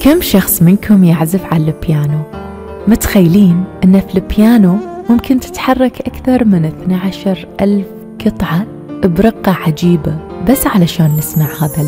كم شخص منكم يعزف على البيانو؟ متخيلين أن في البيانو ممكن تتحرك أكثر من 12,000 قطعة برقة عجيبة بس علشان نسمع هذا